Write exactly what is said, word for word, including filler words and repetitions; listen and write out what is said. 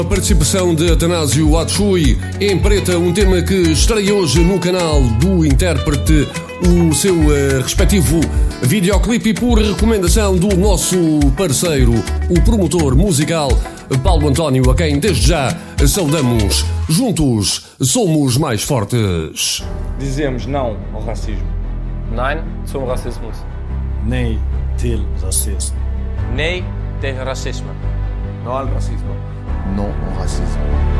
A participação de Atanásio Atsui em Preta, um tema que estreia hoje no canal do intérprete o seu uh, respectivo videoclipe por recomendação do nosso parceiro, o promotor musical Paulo António, a quem desde já saudamos. Juntos somos mais fortes. Dizemos não ao racismo. Nein zum Rassismus. Nee til racisme. Nee tegen racisme. Não ao racismo. Non au racisme.